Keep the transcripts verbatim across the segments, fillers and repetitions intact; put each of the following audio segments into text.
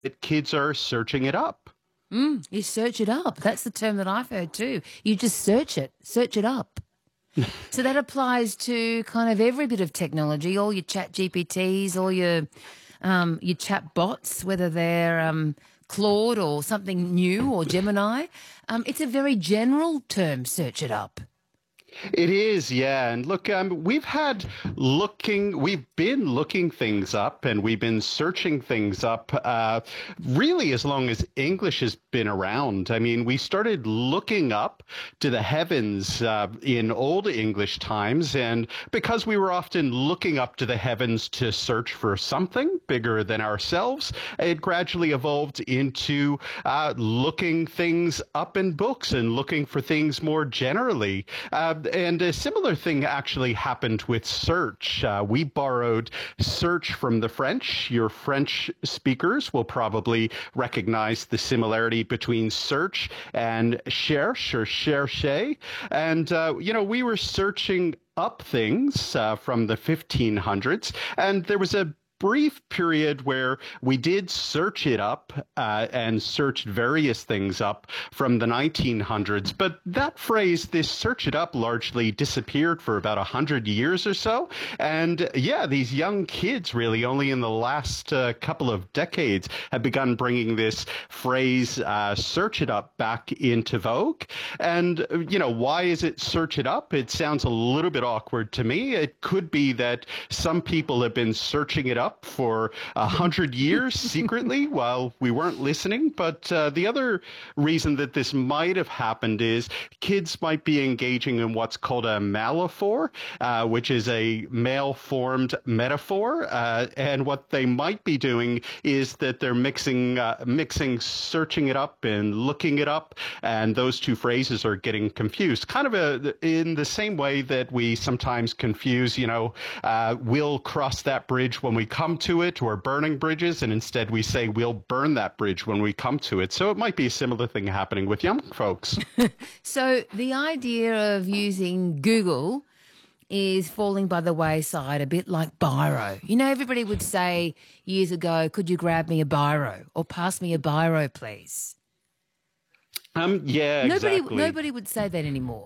that kids are searching it up. Mm, you search it up. That's the term that I've heard too. You just search it, search it up. So that applies to kind of every bit of technology, all your chat G P Ts, all your um, your chat bots, whether they're um, Claude or something new or Gemini. Um, it's a very general term, search it up. It is, yeah. And look, um, we've had looking, we've been looking things up and we've been searching things up uh, really as long as English has been around. I mean, we started looking up to the heavens uh, in old English times. And because we were often looking up to the heavens to search for something bigger than ourselves, it gradually evolved into uh, looking things up in books and looking for things more generally. Uh, And a similar thing actually happened with search. Uh, we borrowed search from the French. Your French speakers will probably recognize the similarity between search and cherche or chercher. And, uh, you know, we were searching up things uh, from the fifteen hundreds, and there was a brief period where we did search it up uh, and searched various things up from the nineteen hundreds. But that phrase, this search it up, largely disappeared for about one hundred years or so. And yeah, these young kids really only in the last uh, couple of decades have begun bringing this phrase, uh, search it up, back into vogue. And, you know, why is it search it up? It sounds a little bit awkward to me. It could be that some people have been searching it up for a hundred years secretly while we weren't listening. But uh, the other reason that this might have happened is kids might be engaging in what's called a malaphor, uh, which is a male-formed metaphor. Uh, and what they might be doing is that they're mixing, uh, mixing searching it up and looking it up. And those two phrases are getting confused, kind of a, in the same way that we sometimes confuse, you know, uh, we'll cross that bridge when we come come to it, or burning bridges, and instead we say we'll burn that bridge when we come to it. So it might be a similar thing happening with young folks. So the idea of using Google is falling by the wayside, a bit like biro. You know, everybody would say years ago, could you grab me a biro or pass me a biro, please? Um, yeah, nobody, exactly. Nobody would say that anymore.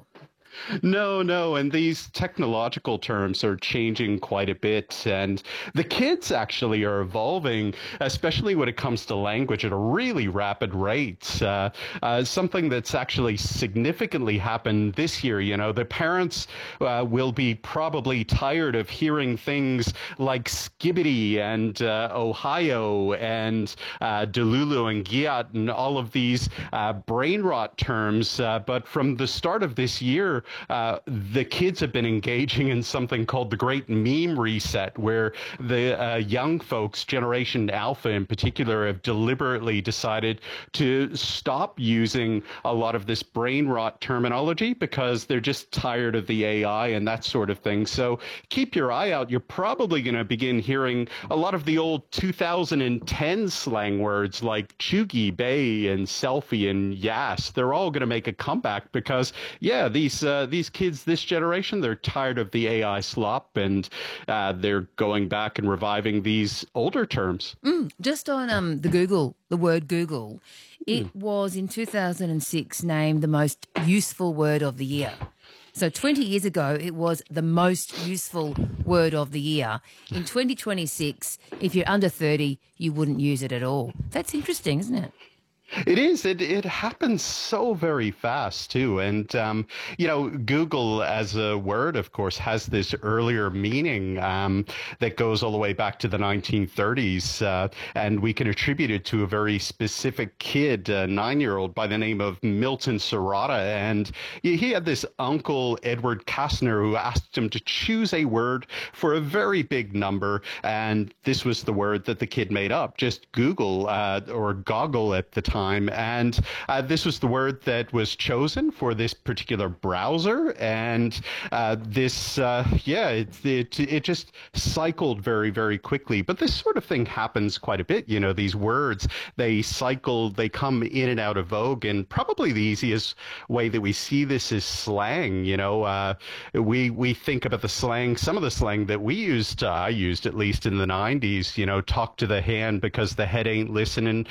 No, no. And these technological terms are changing quite a bit. And the kids actually are evolving, especially when it comes to language, at a really rapid rate. Uh, uh, something that's actually significantly happened this year. You know, the parents uh, will be probably tired of hearing things like skibbity and uh, Ohio and uh, Delulu and Giat and all of these uh, brain rot terms. Uh, but from the start of this year, Uh, the kids have been engaging in something called the Great Meme Reset, where the uh, young folks, Generation Alpha in particular, have deliberately decided to stop using a lot of this brain rot terminology because they're just tired of the A I and that sort of thing. So keep your eye out. You're probably going to begin hearing a lot of the old two thousand ten slang words like chuggy, bay, and selfie, and yas. They're all going to make a comeback because, yeah, these uh, Uh, these kids, this generation, they're tired of the A I slop, and uh, they're going back and reviving these older terms. Mm, just on um, the Google, the word Google, it mm. was in two thousand six named the most useful word of the year. So twenty years ago, it was the most useful word of the year. In twenty twenty-six, if you're under thirty, you wouldn't use it at all. That's interesting, isn't it? It is. It it happens so very fast too, and um, you know, Google as a word, of course, has this earlier meaning um, that goes all the way back to the nineteen thirties, uh, and we can attribute it to a very specific kid, a nine-year-old by the name of Milton Serrata, and he had this uncle Edward Kastner who asked him to choose a word for a very big number, and this was the word that the kid made up, just Google uh, or goggle at the time. Time. And uh, this was the word that was chosen for this particular browser. And uh, this, uh, yeah, it, it, it just cycled very, very quickly. But this sort of thing happens quite a bit. You know, these words, they cycle, they come in and out of vogue. And probably the easiest way that we see this is slang. You know, uh, we, we think about the slang, some of the slang that we used, uh, I used at least in the nineties, you know, talk to the hand because the head ain't listening,